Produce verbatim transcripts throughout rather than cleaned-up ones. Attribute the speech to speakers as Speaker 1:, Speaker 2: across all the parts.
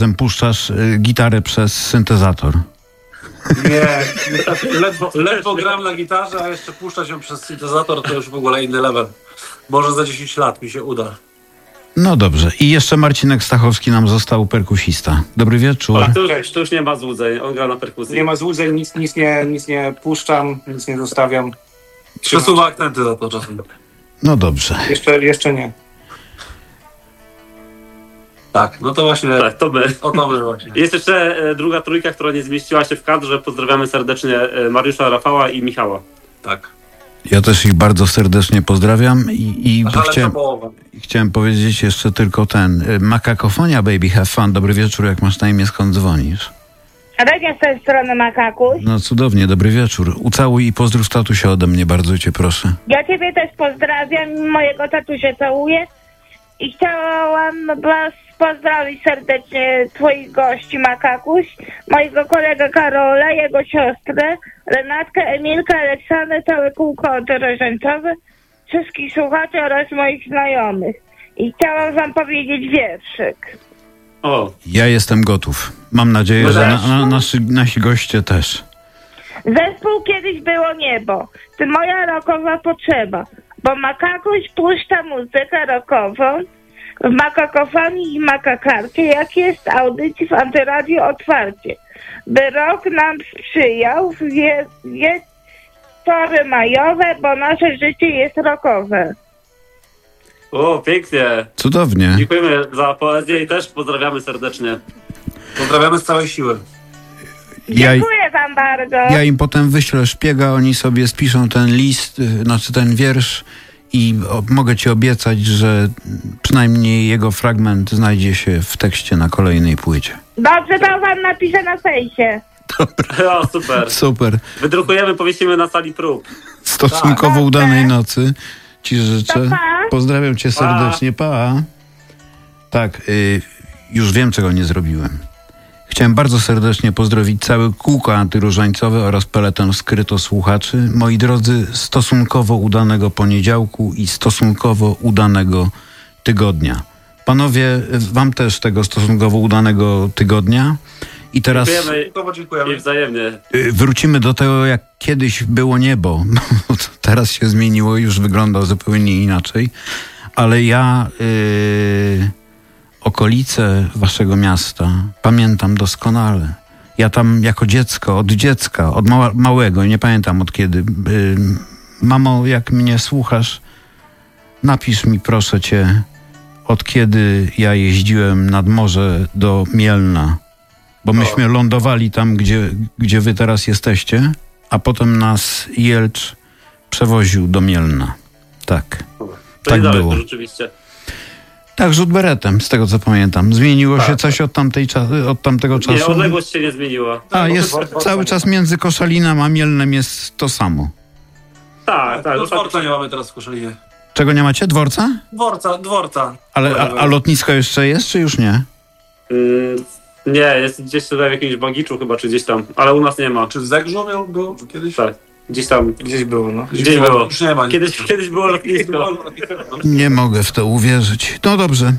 Speaker 1: Puszczasz y, gitarę przez syntezator.
Speaker 2: Nie, ledwo, ledwo gram na gitarze, a jeszcze puszczać ją przez syntezator to już w ogóle inny level. Może za dziesięć lat mi się uda.
Speaker 1: No dobrze. I jeszcze Marcinek Stachowski nam został, perkusista. Dobry wieczór.
Speaker 3: A to już, to już nie ma złudzeń, on gra na perkusji.
Speaker 4: Nie ma złudzeń, nic, nic, nie, nic nie puszczam, nic nie zostawiam.
Speaker 2: Przesuwa akcenty za to czasem.
Speaker 1: No dobrze.
Speaker 4: Jeszcze, jeszcze nie.
Speaker 2: Tak, no to właśnie
Speaker 3: Tak, to my.
Speaker 2: o to my właśnie.
Speaker 3: Jest jeszcze e, druga trójka, która nie zmieściła się w kadrze. Pozdrawiamy serdecznie e, Mariusza, Rafała i Michała.
Speaker 2: Tak.
Speaker 1: Ja też ich bardzo serdecznie pozdrawiam i, i
Speaker 2: Ale
Speaker 1: chciałem,
Speaker 2: to połowa.
Speaker 1: chciałem powiedzieć jeszcze tylko ten. y, Makakofonia, baby, have fun. Dobry wieczór, jak masz na imię, skąd dzwonisz?
Speaker 5: Radia z tej strony Makakuś.
Speaker 1: No cudownie, dobry wieczór. Ucałuj i pozdrów tatusia ode mnie, bardzo cię proszę.
Speaker 5: Ja ciebie też pozdrawiam, mojego tatusia całuję i chciałam was pozdrowić serdecznie twoich gości Makakuś, mojego kolegę Karola, jego siostrę, Renatkę, Emilkę, Aleksandrę, całe kółko rożańcowe, wszystkich słuchaczy oraz moich znajomych. I chciałam wam powiedzieć wierszyk.
Speaker 3: O,
Speaker 1: Ja jestem gotów. Mam nadzieję,
Speaker 3: No
Speaker 1: że
Speaker 3: też.
Speaker 1: na, na, nasi, nasi goście też.
Speaker 5: Zespół Kiedyś było niebo, ty moja rockowa potrzeba, bo Makakuś puszcza muzykę rockową w Makakofonii i Makakarcie, jak jest audycji w Antyradiu Otwarcie. By rok nam sprzyjał, wie, wie tory majowe, bo nasze życie jest rockowe.
Speaker 3: o, pięknie.
Speaker 1: Cudownie.
Speaker 3: Dziękujemy za poezję i też pozdrawiamy serdecznie.
Speaker 2: Pozdrawiamy z całej siły.
Speaker 1: Ja,
Speaker 5: Dziękuję wam bardzo.
Speaker 1: ja im potem wyślę szpiega, oni sobie spiszą ten list, y, znaczy ten wiersz i o, mogę ci obiecać, że przynajmniej jego fragment znajdzie się w tekście na kolejnej płycie.
Speaker 5: Dobrze, to wam napiszę na fejsie.
Speaker 3: O, super.
Speaker 1: Super.
Speaker 3: Wydrukujemy, powiesimy na sali prób.
Speaker 1: Stosunkowo
Speaker 5: Tak.
Speaker 1: udanej nocy ci życzę.
Speaker 5: To pa.
Speaker 1: Pozdrawiam cię serdecznie. Pa. Tak, y, już wiem, czego nie zrobiłem. Chciałem bardzo serdecznie pozdrowić całe kółko antyróżańcowe oraz peleton skryto słuchaczy. Moi drodzy, stosunkowo udanego poniedziałku i stosunkowo udanego tygodnia. Panowie, wam też tego stosunkowo udanego tygodnia. I teraz
Speaker 3: Dziękujemy
Speaker 2: To
Speaker 3: i
Speaker 2: dziękujemy.
Speaker 3: wzajemnie.
Speaker 1: y, wrócimy do tego, jak kiedyś było niebo. Teraz się zmieniło, już wygląda zupełnie inaczej. Ale ja y, okolice waszego miasta pamiętam doskonale. Ja tam jako dziecko, od dziecka, od mała, małego, nie pamiętam od kiedy. Y, mamo, jak mnie słuchasz, napisz mi proszę cię, od kiedy ja jeździłem nad morze do Mielna. Bo myśmy lądowali tam, gdzie, gdzie wy teraz jesteście, a potem nas Jelcz przewoził do Mielna. Tak.
Speaker 3: To
Speaker 1: Tak
Speaker 3: niedaleko
Speaker 1: było.
Speaker 3: rzeczywiście.
Speaker 1: Tak, rzut beretem, z tego co pamiętam. Zmieniło się coś od, tamtej cza- od tamtego
Speaker 3: Nie,
Speaker 1: czasu?
Speaker 3: odległość się nie zmieniła.
Speaker 1: A, jest cały czas między Koszalinem a Mielnem jest to samo.
Speaker 3: Tak, tak.
Speaker 2: No,
Speaker 3: to
Speaker 2: dworca nie mamy teraz w Koszalinie.
Speaker 1: Czego nie macie? Dworca?
Speaker 2: Dworca, dworca.
Speaker 1: Ale, a, a lotnisko jeszcze jest, czy już nie?
Speaker 3: Mm, nie, jest gdzieś tutaj w jakimś Bagiczu chyba, czy gdzieś tam, ale u nas nie ma.
Speaker 2: Czy w Zegrzu miał był kiedyś?
Speaker 3: Tak, gdzieś tam,
Speaker 4: Gdzieś było, no.
Speaker 3: gdzieś było.
Speaker 2: Już nie ma.
Speaker 3: Kiedyś, kiedyś było lotnisko.
Speaker 1: Nie mogę w to uwierzyć. No dobrze.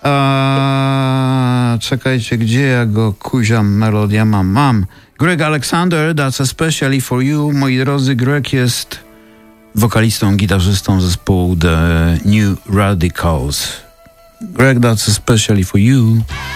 Speaker 1: A, czekajcie, gdzie ja go kuziam, melodia mam. Mam. Greg Alexander, That's Especially For You. Moi drodzy, Greg jest wokalistą, gitarzystą zespołu The New Radicals. Greg, That's Especially For You.